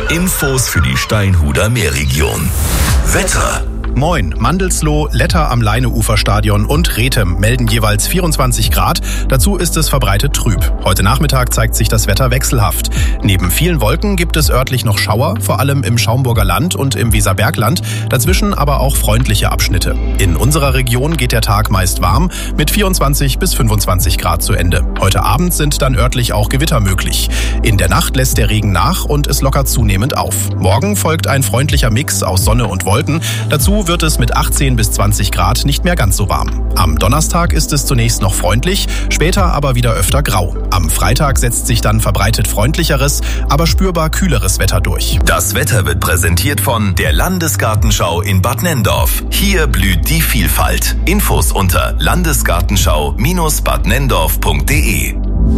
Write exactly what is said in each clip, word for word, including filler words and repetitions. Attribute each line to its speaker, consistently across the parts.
Speaker 1: Infos für die Steinhuder Meerregion. Wetter.
Speaker 2: Moin, Mandelsloh, Letter am Leineuferstadion und Rethem melden jeweils vierundzwanzig Grad. Dazu ist es verbreitet trüb. Heute Nachmittag zeigt sich das Wetter wechselhaft. Neben vielen Wolken gibt es örtlich noch Schauer, vor allem im Schaumburger Land und im Weserbergland. Dazwischen aber auch freundliche Abschnitte. In unserer Region geht der Tag meist warm, mit vierundzwanzig bis fünfundzwanzig Grad zu Ende. Heute Abend sind dann örtlich auch Gewitter möglich. In der Nacht lässt der Regen nach und es lockert zunehmend auf. Morgen folgt ein freundlicher Mix aus Sonne und Wolken. Dazu wird es mit achtzehn bis zwanzig Grad nicht mehr ganz so warm. Am Donnerstag ist es zunächst noch freundlich, später aber wieder öfter grau. Am Freitag setzt sich dann verbreitet freundlicheres, aber spürbar kühleres Wetter durch.
Speaker 1: Das Wetter wird präsentiert von der Landesgartenschau in Bad Nenndorf. Hier blüht die Vielfalt. Infos unter landesgartenschau Bindestrich bad nenndorf punkt de.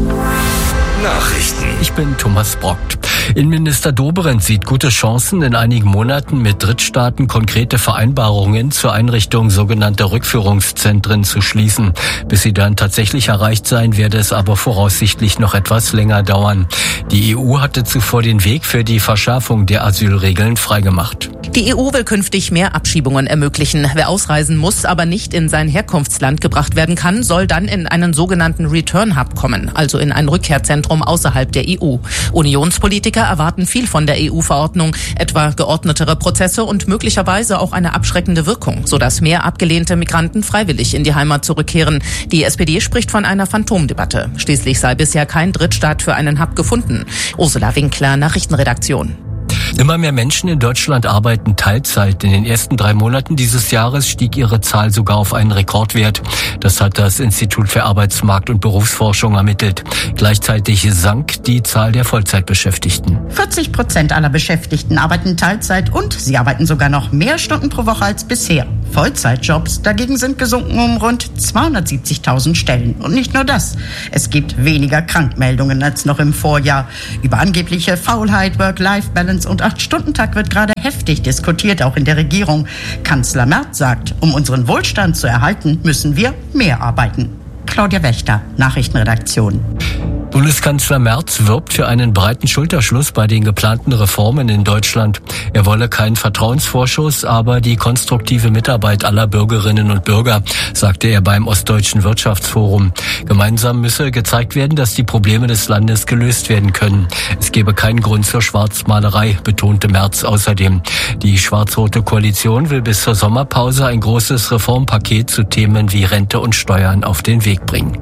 Speaker 1: Nachrichten.
Speaker 3: Ich bin Thomas Brockt. Innenminister Dobrindt sieht gute Chancen, in einigen Monaten mit Drittstaaten konkrete Vereinbarungen zur Einrichtung sogenannter Rückführungszentren zu schließen. Bis sie dann tatsächlich erreicht sein, werde es aber voraussichtlich noch etwas länger dauern. Die E U hatte zuvor den Weg für die Verschärfung der Asylregeln freigemacht.
Speaker 4: Die E U will künftig mehr Abschiebungen ermöglichen. Wer ausreisen muss, aber nicht in sein Herkunftsland gebracht werden kann, soll dann in einen sogenannten Return Hub kommen, also in ein Rückkehrzentrum außerhalb der E U. Unionspolitiker erwarten viel von der E U-Verordnung, etwa geordnetere Prozesse und möglicherweise auch eine abschreckende Wirkung, sodass mehr abgelehnte Migranten freiwillig in die Heimat zurückkehren. Die S P D spricht von einer Phantomdebatte. Schließlich sei bisher kein Drittstaat für einen Hub gefunden. Ursula Winkler, Nachrichtenredaktion.
Speaker 3: Immer mehr Menschen in Deutschland arbeiten Teilzeit. In den ersten drei Monaten dieses Jahres stieg ihre Zahl sogar auf einen Rekordwert. Das hat das Institut für Arbeitsmarkt- und Berufsforschung ermittelt. Gleichzeitig sank die Zahl der Vollzeitbeschäftigten.
Speaker 5: vierzig Prozent aller Beschäftigten arbeiten Teilzeit und sie arbeiten sogar noch mehr Stunden pro Woche als bisher. Vollzeitjobs dagegen sind gesunken um rund zweihundertsiebzigtausend Stellen. Und nicht nur das. Es gibt weniger Krankmeldungen als noch im Vorjahr. Über angebliche Faulheit, Work-Life-Balance und Acht-Stunden-Tag wird gerade heftig diskutiert, auch in der Regierung. Kanzler Merz sagt, um unseren Wohlstand zu erhalten, müssen wir mehr arbeiten. Claudia Wächter, Nachrichtenredaktion.
Speaker 3: Bundeskanzler Merz wirbt für einen breiten Schulterschluss bei den geplanten Reformen in Deutschland. Er wolle keinen Vertrauensvorschuss, aber die konstruktive Mitarbeit aller Bürgerinnen und Bürger, sagte er beim Ostdeutschen Wirtschaftsforum. Gemeinsam müsse gezeigt werden, dass die Probleme des Landes gelöst werden können. Es gebe keinen Grund zur Schwarzmalerei, betonte Merz außerdem. Die schwarz-rote Koalition will bis zur Sommerpause ein großes Reformpaket zu Themen wie Rente und Steuern auf den Weg bringen.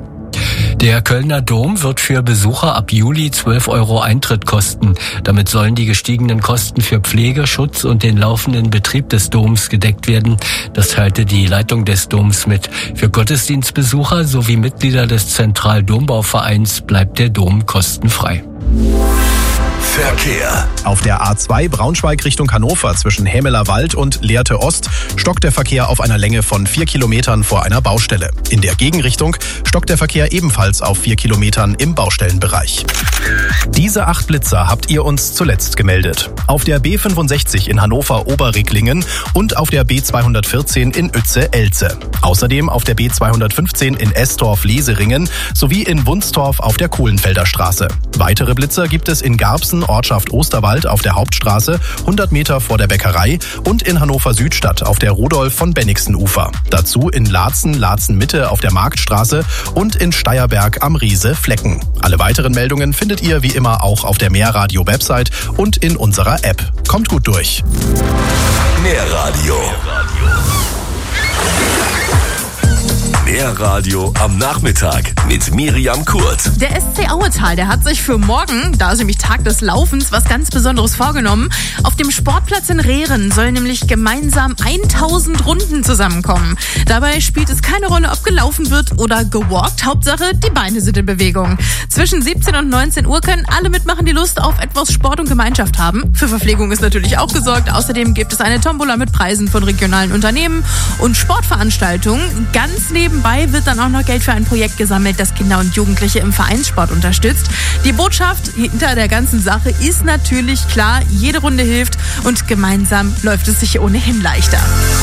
Speaker 3: Der Kölner Dom wird für Besucher ab Juli zwölf Euro Eintritt kosten. Damit sollen die gestiegenen Kosten für Pflege, Schutz und den laufenden Betrieb des Doms gedeckt werden. Das teilte die Leitung des Doms mit. Für Gottesdienstbesucher sowie Mitglieder des Zentraldombauvereins bleibt der Dom kostenfrei.
Speaker 1: Verkehr.
Speaker 2: Auf der A zwei Braunschweig Richtung Hannover zwischen Hämeler Wald und Lehrte Ost stockt der Verkehr auf einer Länge von vier Kilometern vor einer Baustelle. In der Gegenrichtung stockt der Verkehr ebenfalls auf vier Kilometern im Baustellenbereich. Diese acht Blitzer habt ihr uns zuletzt gemeldet. Auf der B fünfundsechzig in Hannover-Oberricklingen und auf der B zweihundertvierzehn in Uetze-Elze. Außerdem auf der B zweihundertfünfzehn in Estorf-Leseringen sowie in Wunstorf auf der Kohlenfelder Straße. Weitere Blitzer gibt es in Garbsen, Ortschaft Osterwald auf der Hauptstraße, hundert Meter vor der Bäckerei und in Hannover-Südstadt auf der Rudolf von Bennigsen-Ufer. Dazu in Laatzen, Laatzen-Mitte auf der Marktstraße und in Steierberg am Riese-Flecken. Alle weiteren Meldungen findet ihr wie immer auch auf der Mehrradio-Website und in unserer App. Kommt gut durch.
Speaker 1: Mehrradio. Mehrradio am Nachmittag mit Miriam Kurt.
Speaker 6: Der S C Auetal, der hat sich für morgen, da ist nämlich Tag des Laufens, was ganz Besonderes vorgenommen. Auf dem Sportplatz in Rehren sollen nämlich gemeinsam tausend Runden zusammenkommen. Dabei spielt es keine Rolle, ob gelaufen wird oder gewalkt. Hauptsache, die Beine sind in Bewegung. Zwischen siebzehn und neunzehn Uhr können alle mitmachen, die Lust auf etwas Sport und Gemeinschaft haben. Für Verpflegung ist natürlich auch gesorgt. Außerdem gibt es eine Tombola mit Preisen von regionalen Unternehmen und Sportveranstaltungen. Ganz nebenbei wird dann auch noch Geld für ein Projekt gesammelt, das Kinder und Jugendliche im Vereinssport unterstützt. Die Botschaft hinter der ganzen Sache ist natürlich klar, jede Runde hilft und gemeinsam läuft es sich ohnehin leichter.